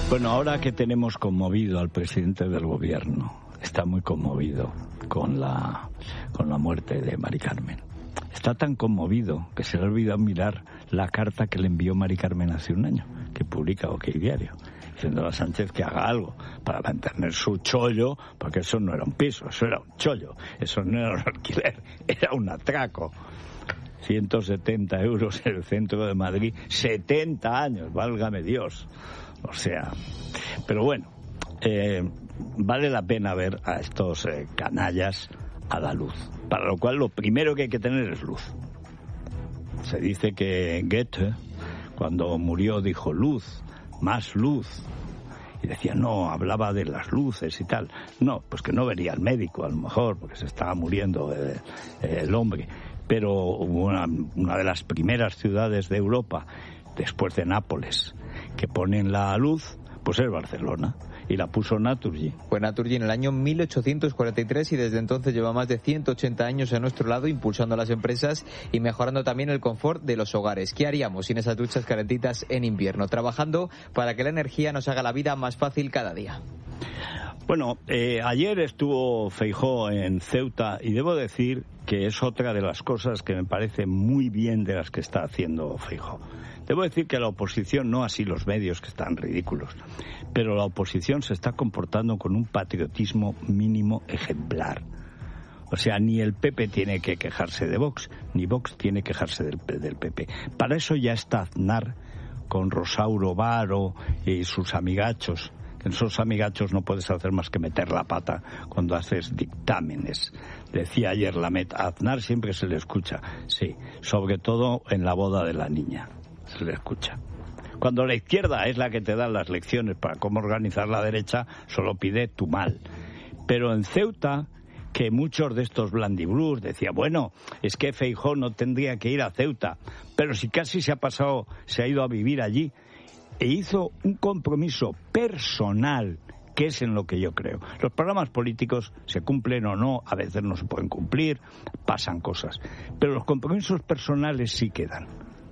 Bueno, ahora que tenemos conmovido al presidente del gobierno, está muy conmovido con la muerte de Mari Carmen. Está tan conmovido que se le ha olvidado mirar la carta que le envió Mari Carmen hace un año, que publica OK Diario, diciéndole a Sánchez que haga algo para mantener su chollo, porque eso no era un piso, eso era un chollo, eso no era un alquiler, era un atraco. 170 euros en el centro de Madrid, 70 años, válgame Dios. O sea, pero bueno, vale la pena ver a estos canallas a la luz. Para lo cual lo primero que hay que tener es luz. Se dice que Goethe, cuando murió, dijo luz, más luz. Y decía, no, hablaba de las luces y tal. No, pues que no vería al médico, a lo mejor, porque se estaba muriendo el hombre. Pero una de las primeras ciudades de Europa, después de Nápoles, que ponen la luz, pues es Barcelona. Y la puso Naturgy. Fue Naturgy en el año 1843 y desde entonces lleva más de 180 años a nuestro lado, impulsando a las empresas y mejorando también el confort de los hogares. ¿Qué haríamos sin esas duchas calentitas en invierno? Trabajando para que la energía nos haga la vida más fácil cada día. Bueno, ayer estuvo Feijóo en Ceuta y debo decir que es otra de las cosas que me parece muy bien de las que está haciendo Feijóo. Debo decir que la oposición, no así los medios que están ridículos, pero la oposición se está comportando con un patriotismo mínimo ejemplar. O sea, ni el PP tiene que quejarse de Vox, ni Vox tiene que quejarse del PP. Para eso ya está Aznar con Rosauro Varo y sus amigachos. En esos amigachos no puedes hacer más que meter la pata cuando haces dictámenes. Decía ayer Lamet, a Aznar siempre se le escucha, sí, sobre todo en la boda de la niña. Se le escucha. Cuando la izquierda es la que te da las lecciones para cómo organizar la derecha, solo pide tu mal. Pero en Ceuta, que muchos de estos blandibrús decían, bueno, es que Feijóo no tendría que ir a Ceuta, pero si casi se ha ido a vivir allí, e hizo un compromiso personal, que es en lo que yo creo. Los programas políticos se cumplen o no, a veces no se pueden cumplir, pasan cosas, pero los compromisos personales sí quedan.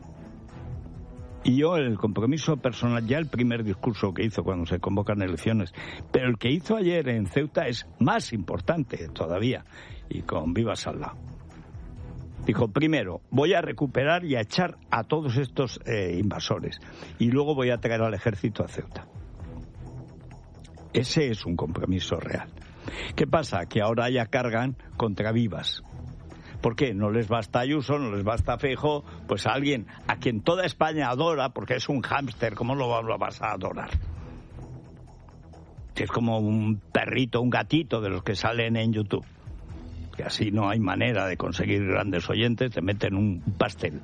Y yo el compromiso personal, ya el primer discurso que hizo cuando se convocan elecciones, pero el que hizo ayer en Ceuta es más importante todavía, y con vivas al lado. Dijo, primero, voy a recuperar y a echar a todos estos invasores, y luego voy a traer al ejército a Ceuta. Ese es un compromiso real. ¿Qué pasa? Que ahora ya cargan contra Vivas. ¿Por qué? No les basta Ayuso, no les basta Feijóo, pues a alguien a quien toda España adora, porque es un hámster, ¿cómo lo vas a adorar? Es como un perrito, un gatito de los que salen en YouTube. Que así no hay manera de conseguir grandes oyentes, te meten un pastel,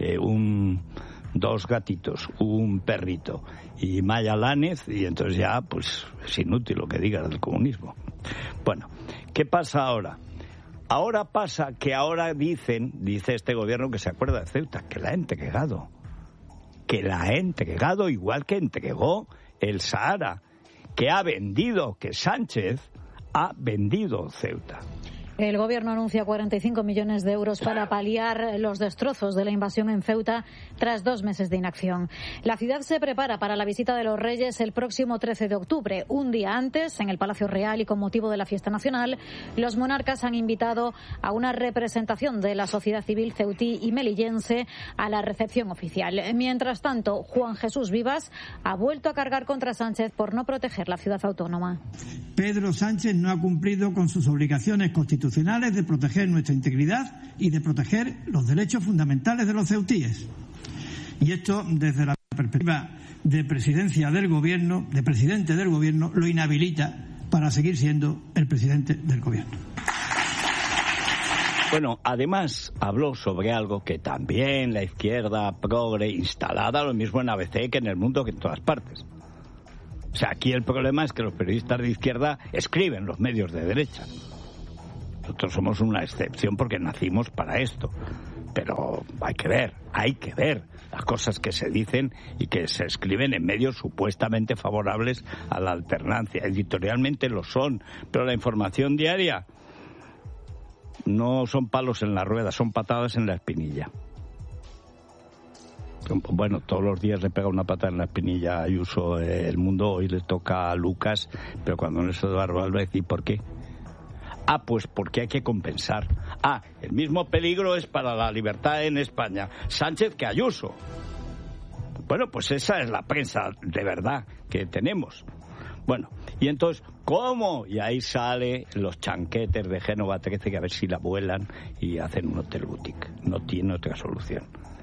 dos gatitos, un perrito y Maya Lánez, y entonces ya pues es inútil lo que digas del comunismo. Bueno, ¿qué pasa ahora? Ahora pasa que ahora dice este gobierno que se acuerda de Ceuta, que la ha entregado igual que entregó el Sahara, que ha vendido, que Sánchez ha vendido Ceuta. El Gobierno anuncia 45 millones de euros para paliar los destrozos de la invasión en Ceuta tras 2 meses de inacción. La ciudad se prepara para la visita de los Reyes el próximo 13 de octubre. Un día antes, en el Palacio Real y con motivo de la fiesta nacional, los monarcas han invitado a una representación de la sociedad civil ceutí y melillense a la recepción oficial. Mientras tanto, Juan Jesús Vivas ha vuelto a cargar contra Sánchez por no proteger la ciudad autónoma. Pedro Sánchez no ha cumplido con sus obligaciones constitucionales de proteger nuestra integridad y de proteger los derechos fundamentales de los ceutíes. Y esto, desde la perspectiva de presidencia del gobierno, de presidente del gobierno, lo inhabilita para seguir siendo el presidente del gobierno. Bueno, además habló sobre algo que también la izquierda progre instalada, lo mismo en ABC que en El Mundo, que en todas partes. O sea, aquí el problema es que los periodistas de izquierda escriben los medios de derecha. Nosotros somos una excepción porque nacimos para esto. Pero hay que ver las cosas que se dicen y que se escriben en medios supuestamente favorables a la alternancia. Editorialmente lo son, pero la información diaria no son palos en la rueda, son patadas en la espinilla. Bueno, todos los días le pega una patada en la espinilla a Ayuso El Mundo, hoy le toca a Lucas, pero cuando no es Eduardo Álvarez, ¿y por qué? Pues porque hay que compensar. El mismo peligro es para la libertad en España Sánchez que Ayuso. Bueno, pues esa es la prensa de verdad que tenemos. Bueno, y entonces, ¿cómo? Y ahí salen los chanquetes de Génova 13 que a ver si la vuelan y hacen un hotel boutique. No tiene otra solución.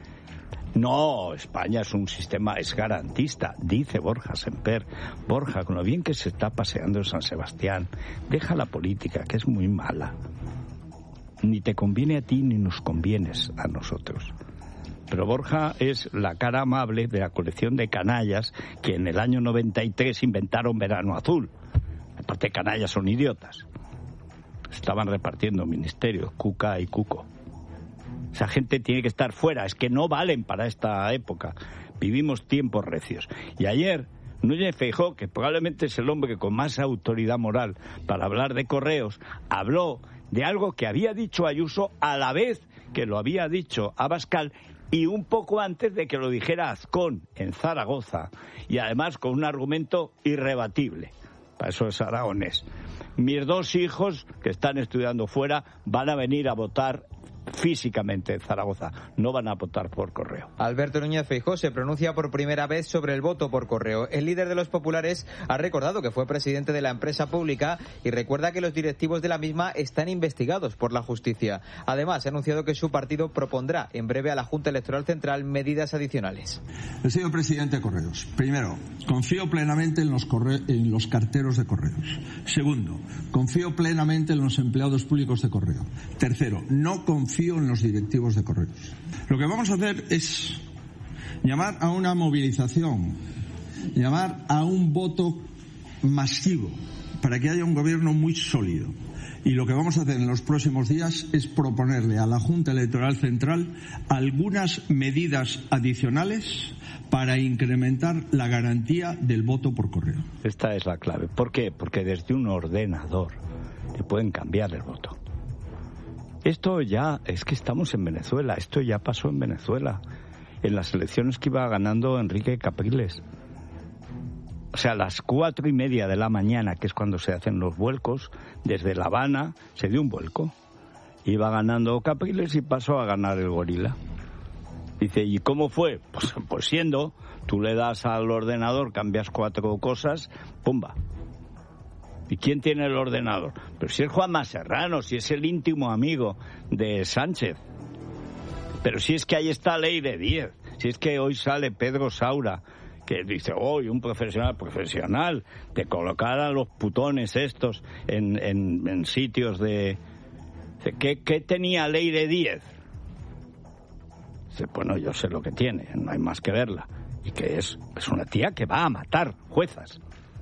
No, España es un sistema, es garantista, dice Borja Semper. Borja, con lo bien que se está paseando en San Sebastián, deja la política, que es muy mala. Ni te conviene a ti ni nos convienes a nosotros. Pero Borja es la cara amable de la colección de canallas que en el año 93 inventaron Verano Azul. Aparte, canallas son idiotas. Estaban repartiendo ministerios, Cuca y Cuco. Esa gente tiene que estar fuera, es que no valen para esta época. Vivimos tiempos recios. Y ayer, Núñez Feijóo, que probablemente es el hombre con más autoridad moral para hablar de correos, habló de algo que había dicho Ayuso a la vez que lo había dicho Abascal y un poco antes de que lo dijera Azcón en Zaragoza, y además con un argumento irrebatible. Para eso es aragonés. Mis 2 hijos, que están estudiando fuera, van a venir a votar físicamente en Zaragoza, no van a votar por correo. Alberto Núñez Feijóo se pronuncia por primera vez sobre el voto por correo. El líder de los populares ha recordado que fue presidente de la empresa pública y recuerda que los directivos de la misma están investigados por la justicia. Además, ha anunciado que su partido propondrá en breve a la Junta Electoral Central medidas adicionales. He sido presidente de Correos. Primero, confío plenamente en los carteros de Correos. Segundo, confío plenamente en los empleados públicos de Correo. Tercero, no confío en los directivos de Correos. Lo que vamos a hacer es llamar a una movilización, llamar a un voto masivo para que haya un gobierno muy sólido. Y lo que vamos a hacer en los próximos días es proponerle a la Junta Electoral Central algunas medidas adicionales para incrementar la garantía del voto por correo. Esta es la clave. ¿Por qué? Porque desde un ordenador te pueden cambiar el voto. Esto ya, es que estamos en Venezuela, esto ya pasó en Venezuela, en las elecciones que iba ganando Enrique Capriles. O sea, a las 4:30 de la mañana, que es cuando se hacen los vuelcos, desde La Habana se dio un vuelco. Iba ganando Capriles y pasó a ganar el gorila. Dice, ¿y cómo fue? Pues siendo, tú le das al ordenador, cambias 4 cosas, ¡pumba! ¿Y quién tiene el ordenador? Pero si es Juanma Serrano, si es el íntimo amigo de Sánchez. Pero si es que ahí está Leire Díez, si es que hoy sale Pedro Saura, que dice, hoy un profesional, de colocar a los putones estos en sitios de... ¿Qué tenía Leire Díez? Dice, bueno, yo sé lo que tiene, no hay más que verla. Y que es una tía que va a matar juezas.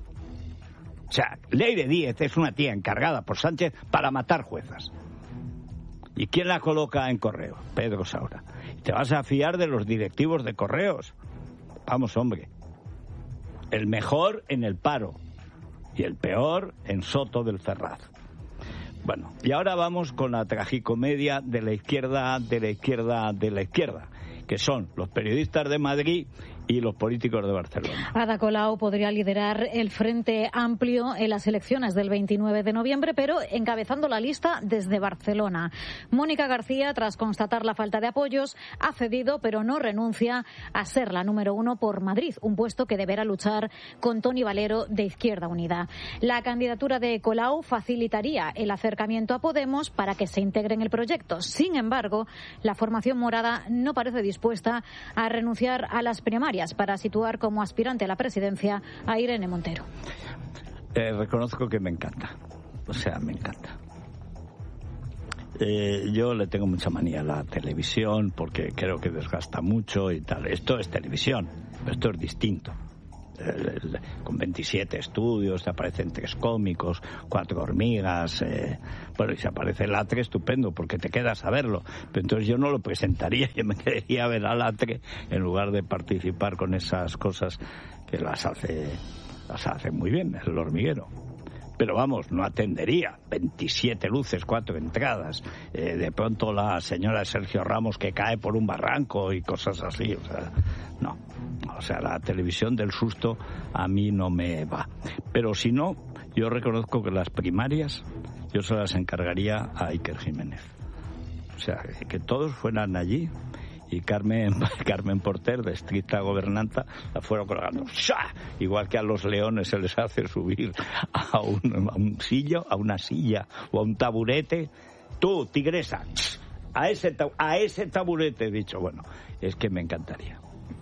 O sea, Leire Díez es una tía encargada por Sánchez para matar juezas. ¿Y quién la coloca en Correo? Pedro Saura. ¿Te vas a fiar de los directivos de Correos? Vamos, hombre. El mejor en El Paro y el peor en Soto del Ferraz. Bueno, y ahora vamos con la tragicomedia de la izquierda, que son los periodistas de Madrid y los políticos de Barcelona. Ada Colau podría liderar el Frente Amplio en las elecciones del 29 de noviembre, pero encabezando la lista desde Barcelona. Mónica García, tras constatar la falta de apoyos, ha cedido, pero no renuncia a ser la número 1 por Madrid, un puesto que deberá luchar con Toni Valero de Izquierda Unida. La candidatura de Colau facilitaría el acercamiento a Podemos para que se integre en el proyecto. Sin embargo, la formación morada no parece dispuesta a renunciar a las primarias para situar como aspirante a la presidencia a Irene Montero. Reconozco que me encanta. O sea, me encanta. Yo le tengo mucha manía a la televisión porque creo que desgasta mucho y tal. Esto es televisión, pero esto es distinto. Con 27 estudios, te aparecen 3 cómicos, 4 hormigas, bueno, y si aparece Latre, estupendo, porque te quedas a verlo, pero entonces yo no lo presentaría, yo me quedaría a ver a Latre en lugar de participar con esas cosas que las hace muy bien, El Hormiguero. Pero vamos, no atendería. 27 luces, 4 entradas. De pronto la señora Sergio Ramos que cae por un barranco y cosas así. O sea, no. O sea, la televisión del susto a mí no me va. Pero si no, yo reconozco que las primarias yo se las encargaría a Iker Jiménez. O sea, que todos fueran allí y Carmen Porter, de estricta gobernanta, la fueron colgando. ¡Sha! Igual que a los leones se les hace subir a una silla o a un taburete. Tú, tigresa, a ese taburete, he dicho. Bueno, es que me encantaría.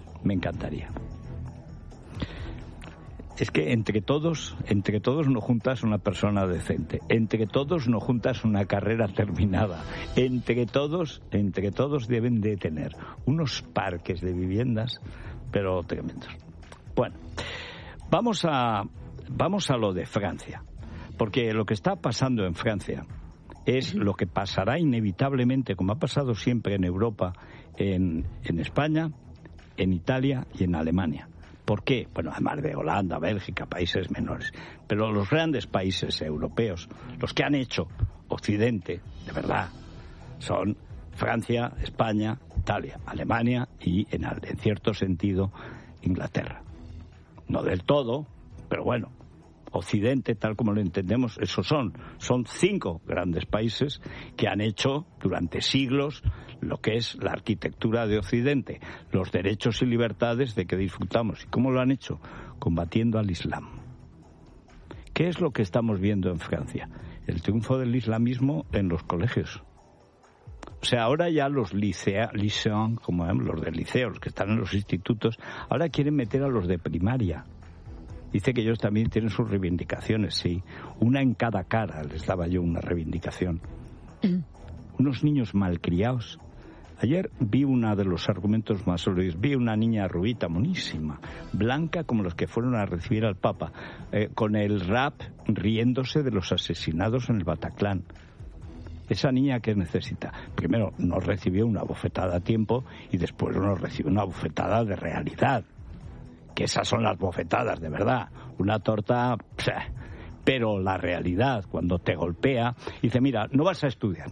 Es que entre todos no juntas una persona decente, entre todos no juntas una carrera terminada, entre todos deben de tener unos parques de viviendas, pero tremendos. Bueno, vamos a lo de Francia, porque lo que está pasando en Francia es lo que pasará inevitablemente, como ha pasado siempre en Europa, en España, en Italia y en Alemania. ¿Por qué? Bueno, además de Holanda, Bélgica, países menores. Pero los grandes países europeos, los que han hecho Occidente, de verdad, son Francia, España, Italia, Alemania y, en cierto sentido, Inglaterra. No del todo, pero bueno, Occidente, tal como lo entendemos, esos son 5 grandes países que han hecho durante siglos lo que es la arquitectura de Occidente, los derechos y libertades de que disfrutamos. ¿Y cómo lo han hecho? Combatiendo al Islam. ¿Qué es lo que estamos viendo en Francia? El triunfo del islamismo en los colegios. O sea, ahora ya los liceans, como los del liceo, los que están en los institutos, ahora quieren meter a los de primaria. Dice que ellos también tienen sus reivindicaciones, sí. Una en cada cara les daba yo una reivindicación. Unos niños malcriados. Ayer vi uno de los argumentos más sólidos. Vi una niña rubita, monísima, blanca como los que fueron a recibir al Papa, con el rap riéndose de los asesinados en el Bataclan. Esa niña, ¿qué necesita? Primero, no recibió una bofetada a tiempo y después no recibió una bofetada de realidad. Que esas son las bofetadas, de verdad. Una torta... Pero la realidad, cuando te golpea, dice, mira, no vas a estudiar.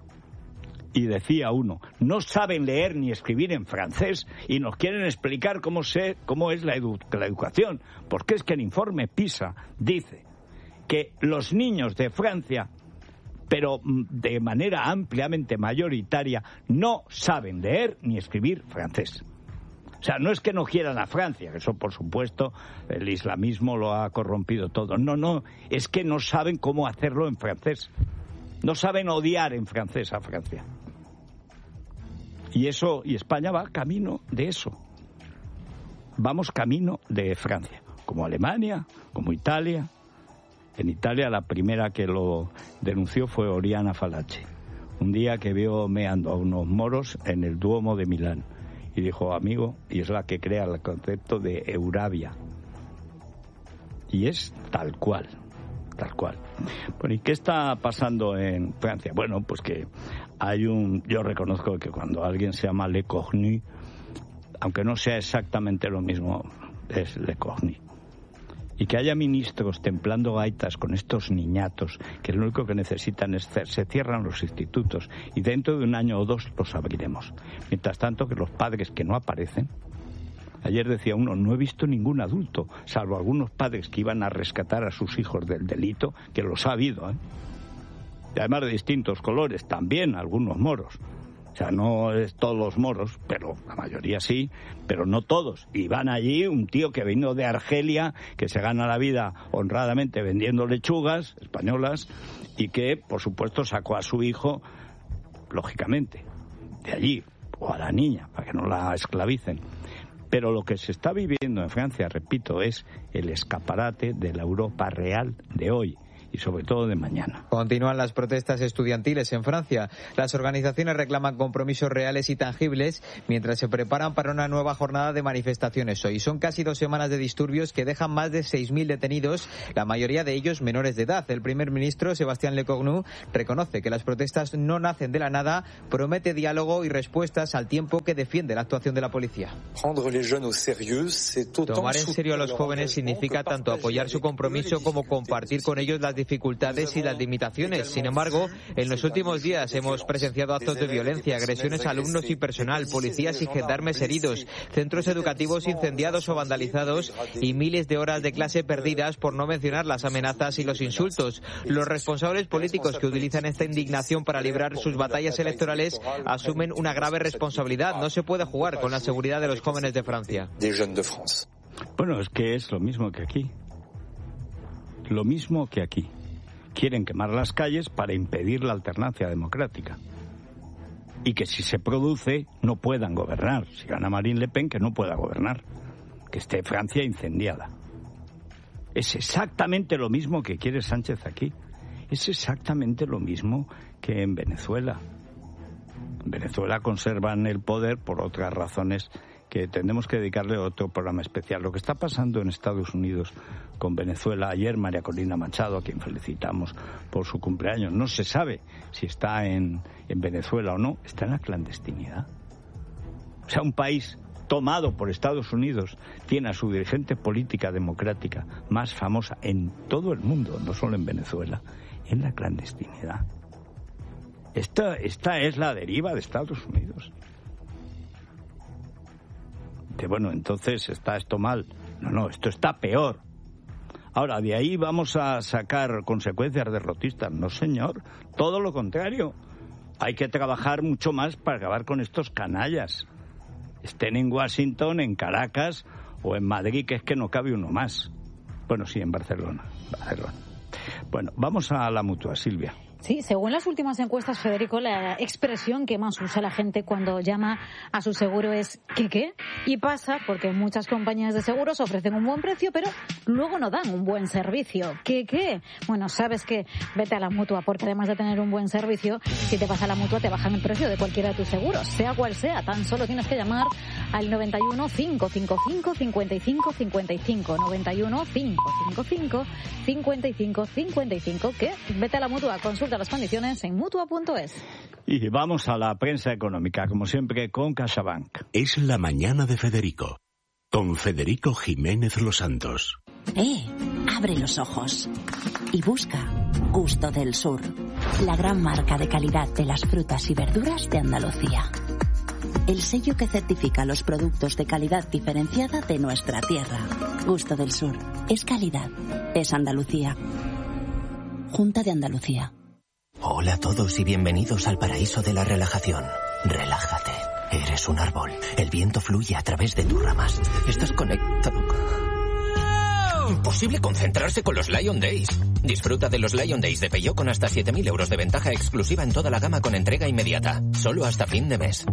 Y decía uno, no saben leer ni escribir en francés y nos quieren explicar cómo es la educación. Porque es que el informe PISA dice que los niños de Francia, pero de manera ampliamente mayoritaria, no saben leer ni escribir francés. O sea, no es que no quieran a Francia, que eso, por supuesto, el islamismo lo ha corrompido todo. No, es que no saben cómo hacerlo en francés. No saben odiar en francés a Francia. Y España va camino de eso. Vamos camino de Francia, como Alemania, como Italia. En Italia la primera que lo denunció fue Oriana Fallaci. Un día que vio meando a unos moros en el Duomo de Milán. Y dijo, amigo, y es la que crea el concepto de Eurabia. Y es tal cual. Bueno, ¿y qué está pasando en Francia? Bueno, pues que yo reconozco que cuando alguien se llama Le Cornu, aunque no sea exactamente lo mismo, es Le Cornu. Y que haya ministros templando gaitas con estos niñatos, que lo único que necesitan es se cierran los institutos y dentro de un año o 2 los abriremos. Mientras tanto, que los padres que no aparecen, ayer decía uno, no he visto ningún adulto, salvo algunos padres que iban a rescatar a sus hijos del delito, que los ha habido, y además de distintos colores, también algunos moros. O sea, no es todos los moros, pero la mayoría sí, pero no todos. Y van allí un tío que vino de Argelia, que se gana la vida honradamente vendiendo lechugas españolas y que, por supuesto, sacó a su hijo, lógicamente, de allí, o a la niña, para que no la esclavicen. Pero lo que se está viviendo en Francia, repito, es el escaparate de la Europa real de hoy. y sobre todo de mañana. Continúan las protestas estudiantiles en Francia. Las organizaciones reclaman compromisos reales y tangibles mientras se preparan para una nueva jornada de manifestaciones hoy. Son casi 2 semanas de disturbios que dejan más de 6.000 detenidos, la mayoría de ellos menores de edad. El primer ministro, Sébastien Lecornu, reconoce que las protestas no nacen de la nada, promete diálogo y respuestas al tiempo que defiende la actuación de la policía. Tomar en serio a los jóvenes significa tanto apoyar su compromiso como compartir con ellos las dificultades y las limitaciones. Sin embargo, en los últimos días hemos presenciado actos de violencia, agresiones a alumnos y personal, policías y gendarmes heridos, centros educativos incendiados o vandalizados y miles de horas de clase perdidas, por no mencionar las amenazas y los insultos. Los responsables políticos que utilizan esta indignación para librar sus batallas electorales asumen una grave responsabilidad. No se puede jugar con la seguridad de los jóvenes de Francia. Bueno, es que es lo mismo que aquí. Lo mismo que aquí. Quieren quemar las calles para impedir la alternancia democrática. Y que si se produce, no puedan gobernar. Si gana Marine Le Pen, que no pueda gobernar. Que esté Francia incendiada. Es exactamente lo mismo que quiere Sánchez aquí. Es exactamente lo mismo que en Venezuela. En Venezuela conservan el poder por otras razones que tendremos que dedicarle otro programa especial. Lo que está pasando en Estados Unidos con Venezuela, ayer María Corina Machado, a quien felicitamos por su cumpleaños, no se sabe si está en Venezuela o no, está en la clandestinidad. O sea, un país tomado por Estados Unidos tiene a su dirigente política democrática más famosa en todo el mundo, no solo en Venezuela, en la clandestinidad. Esta es la deriva de Estados Unidos. Bueno, entonces está esto mal. No, esto está peor. Ahora, de ahí vamos a sacar consecuencias derrotistas. No, señor, todo lo contrario. Hay que trabajar mucho más para acabar con estos canallas. Estén en Washington, en Caracas o en Madrid, que es que no cabe uno más. Bueno, sí, en Barcelona. Bueno, vamos a la Mutua, Silvia. Sí, según las últimas encuestas, Federico, la expresión que más usa la gente cuando llama a su seguro es ¿qué? Y pasa porque muchas compañías de seguros ofrecen un buen precio, pero luego no dan un buen servicio. ¿Qué? Bueno, ¿sabes qué? Vete a la Mutua, porque además de tener un buen servicio, si te vas a la Mutua te bajan el precio de cualquiera de tus seguros, sea cual sea. Tan solo tienes que llamar al 91 555 55 55, 91 555 55 55, que vete a la Mutua, consulta las condiciones en Mutua.es. Y vamos a la prensa económica, como siempre, con CaixaBank. Es la mañana de Federico, con Federico Jiménez Los Santos. Abre los ojos y busca Gusto del Sur, la gran marca de calidad de las frutas y verduras de Andalucía. El sello que certifica los productos de calidad diferenciada de nuestra tierra. Gusto del Sur. Es calidad. Es Andalucía. Junta de Andalucía. Hola a todos y bienvenidos al paraíso de la relajación. Relájate. Eres un árbol. El viento fluye a través de tus ramas. Estás conectado. Imposible concentrarse con los Lion Days. Disfruta de los Lion Days de Peugeot con hasta 7.000 euros de ventaja exclusiva en toda la gama con entrega inmediata. Solo hasta fin de mes.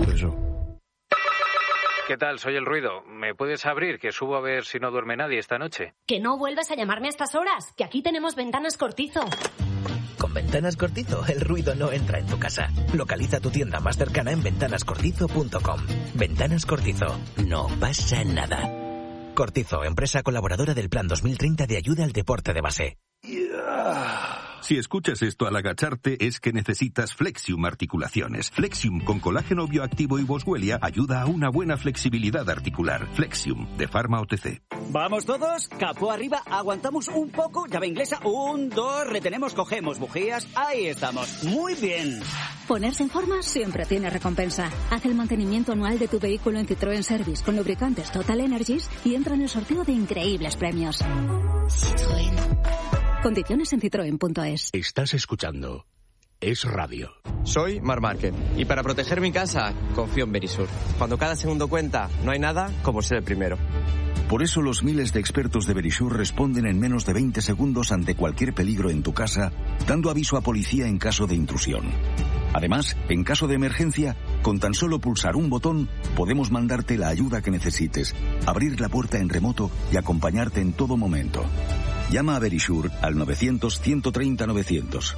¿Qué tal? Soy el ruido. ¿Me puedes abrir? Que subo a ver si no duerme nadie esta noche. Que no vuelvas a llamarme a estas horas, que aquí tenemos Ventanas Cortizo. Con Ventanas Cortizo, el ruido no entra en tu casa. Localiza tu tienda más cercana en ventanascortizo.com. Ventanas Cortizo. No pasa nada. Cortizo, empresa colaboradora del Plan 2030 de ayuda al deporte de base. Si escuchas esto al agacharte es que necesitas Flexium Articulaciones. Flexium con colágeno bioactivo y boswellia ayuda a una buena flexibilidad articular. Flexium, de Pharma OTC. ¿Vamos todos? Capó arriba, aguantamos un poco, llave inglesa, 1, 2, retenemos, cogemos, bujías, ahí estamos. Muy bien. Ponerse en forma siempre tiene recompensa. Haz el mantenimiento anual de tu vehículo en Citroën Service con lubricantes Total Energies y entra en el sorteo de increíbles premios. Citroën. Condiciones en citroen.es. Estás escuchando Es Radio. Soy Marc Márquez y para proteger mi casa confío en Verisur. Cuando cada segundo cuenta, no hay nada como ser el primero. Por eso los miles de expertos de Verisur responden en menos de 20 segundos ante cualquier peligro en tu casa, dando aviso a policía en caso de intrusión. Además, en caso de emergencia, con tan solo pulsar un botón, podemos mandarte la ayuda que necesites, abrir la puerta en remoto y acompañarte en todo momento. Llama a Verisure al 900-130-900.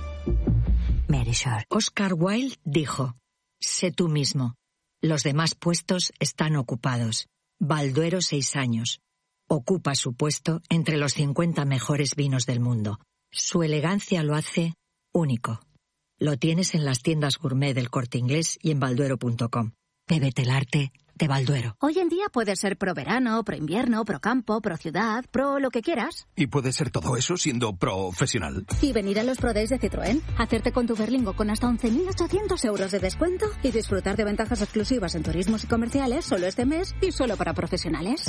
Verisure. Oscar Wilde dijo: sé tú mismo. Los demás puestos están ocupados. Balduero 6 años. Ocupa su puesto entre los 50 mejores vinos del mundo. Su elegancia lo hace único. Lo tienes en las tiendas gourmet del Corte Inglés y en balduero.com. Bébete el arte de Balduero. Hoy en día puede ser pro verano, pro invierno, pro campo, pro ciudad, pro lo que quieras. Y puede ser todo eso siendo profesional. Y venir a los Pro Days de Citroën, hacerte con tu Berlingo con hasta 11.800 euros de descuento y disfrutar de ventajas exclusivas en turismos y comerciales solo este mes y solo para profesionales.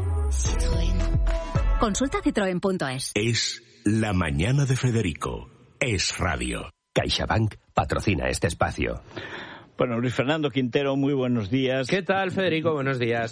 Citroën. Consulta citroen.es. Es La Mañana de Federico. Es radio. CaixaBank patrocina este espacio. Bueno, Luis Fernando Quintero, muy buenos días. ¿Qué tal, Federico? Buenos días.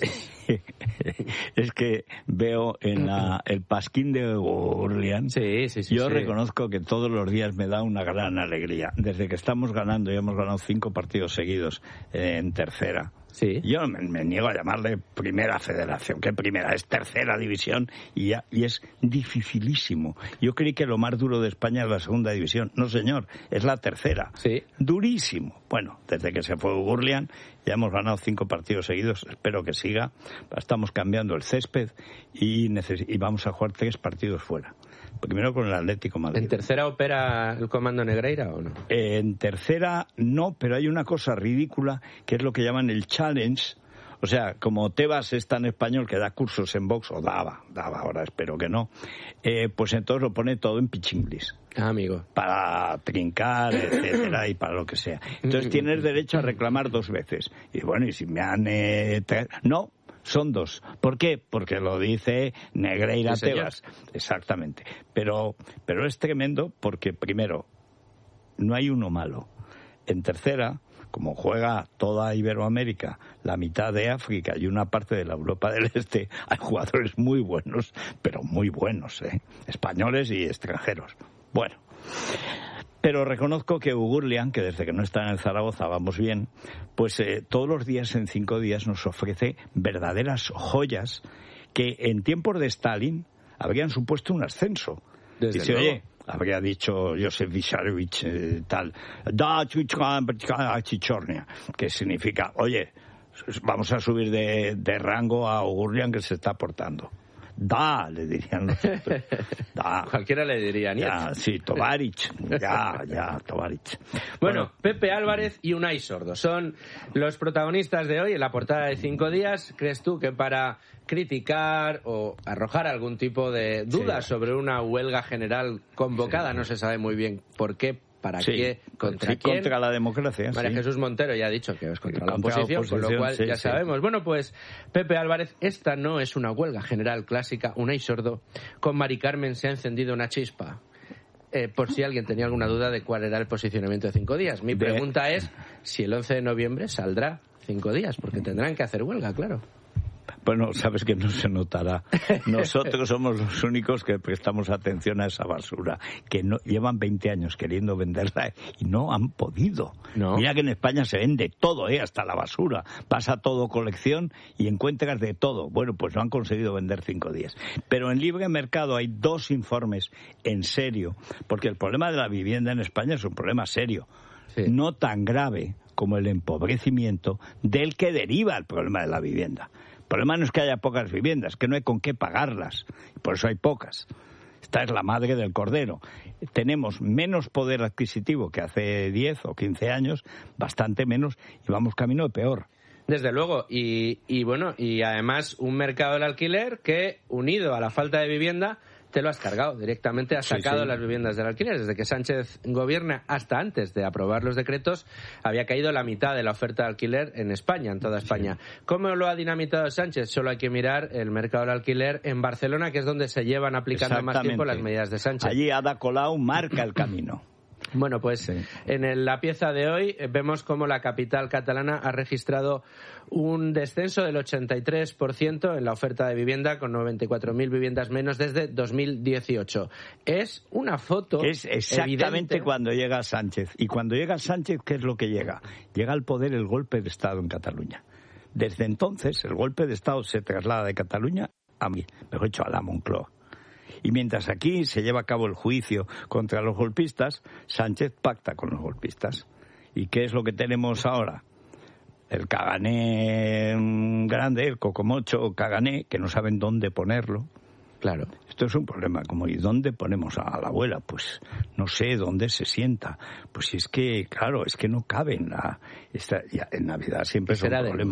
Es que veo en el pasquín de Orleans. Sí. Yo reconozco que todos los días me da una gran alegría. Desde que estamos ganando, y hemos ganado 5 partidos seguidos en tercera. Sí. Yo me niego a llamarle primera federación, que primera, es tercera división y es dificilísimo. Yo creí que lo más duro de España es la segunda división. No, señor, es la tercera. Sí. Durísimo. Bueno, desde que se fue Gurlian ya hemos ganado 5 partidos seguidos, espero que siga. Estamos cambiando el césped y vamos a jugar 3 partidos fuera. Primero con el Atlético de Madrid. ¿En tercera opera el comando Negreira o no? En tercera no, pero hay una cosa ridícula que es lo que llaman el challenge. O sea, como Tebas es tan español que da cursos en box, o daba, ahora espero que no, pues entonces lo pone todo en pichinglis. Amigo. Para trincar, etcétera, y para lo que sea. Entonces tienes derecho a reclamar 2 veces. Y bueno, y si me han... No, son 2. ¿Por qué? Porque lo dice Negreira Tebas. Exactamente. Pero es tremendo porque, primero, no hay uno malo. En tercera, como juega toda Iberoamérica, la mitad de África y una parte de la Europa del Este, hay jugadores muy buenos, pero muy buenos, españoles y extranjeros. Bueno, pero reconozco que Gurlian, que desde que no está en el Zaragoza vamos bien, pues todos los días, en 5 días, nos ofrece verdaderas joyas que en tiempos de Stalin habrían supuesto un ascenso. Desde Dice, luego. oye, habría dicho Josef Vissarionovich Chichornia, que significa, oye, vamos a subir de rango a Gurlian, que se está portando. Le dirían los otros. Cualquiera le diría, ya, sí, Tovarich. Ya, Tovarich. Bueno, Pepe Álvarez y Unai Sordo son los protagonistas de hoy en la portada de 5 días. ¿Crees tú que para criticar o arrojar algún tipo de dudas sobre una huelga general convocada, no se sabe muy bien por qué, para qué, contra quién? Contra la democracia. María Jesús Montero ya ha dicho que es contra la oposición, con lo cual ya sabemos. Bueno, pues Pepe Álvarez, esta no es una huelga general clásica. Unai Sordo, con Mari Carmen se ha encendido una chispa. Por si alguien tenía alguna duda de cuál era el posicionamiento de 5 días. Mi pregunta es si el 11 de noviembre saldrá 5 días, porque tendrán que hacer huelga, claro. Bueno, sabes que no se notará. Nosotros somos los únicos que prestamos atención a esa basura, que no llevan 20 años queriendo venderla y no han podido. No. Mira que en España se vende todo, hasta la basura. Pasa todo colección y encuentras de todo. Bueno, pues no han conseguido vender 5 días. Pero en libre mercado hay 2 informes en serio, porque el problema de la vivienda en España es un problema serio. Sí. No tan grave como el empobrecimiento del que deriva el problema de la vivienda. El problema no es que haya pocas viviendas, que no hay con qué pagarlas, por eso hay pocas. Esta es la madre del cordero. Tenemos menos poder adquisitivo que hace 10 o 15 años, bastante menos, y vamos camino de peor. Desde luego, y bueno, y además un mercado del alquiler que, unido a la falta de vivienda, te lo has cargado, directamente has sacado las viviendas del alquiler. Desde que Sánchez gobierna, hasta antes de aprobar los decretos, había caído la mitad de la oferta de alquiler en España, en toda España. ¿Cómo lo ha dinamitado Sánchez? Solo hay que mirar el mercado del alquiler en Barcelona, que es donde se llevan aplicando más tiempo las medidas de Sánchez. Allí Ada Colau marca el camino. Bueno, pues en la pieza de hoy vemos cómo la capital catalana ha registrado un descenso del 83% en la oferta de vivienda, con 94.000 viviendas menos desde 2018. Es una foto es exactamente evidente. Cuando llega Sánchez. Y cuando llega Sánchez, ¿qué es lo que llega? Llega al poder el golpe de Estado en Cataluña. Desde entonces, el golpe de Estado se traslada de Cataluña a la Moncloa. Y mientras aquí se lleva a cabo el juicio contra los golpistas, Sánchez pacta con los golpistas. ¿Y qué es lo que tenemos ahora? El cagané grande, el cocomocho cagané, que no saben dónde ponerlo. Claro. Esto es un problema, como ¿y dónde ponemos a la abuela? Pues no sé dónde se sienta. Pues si es que, claro, es que no cabe en Navidad siempre es un problema.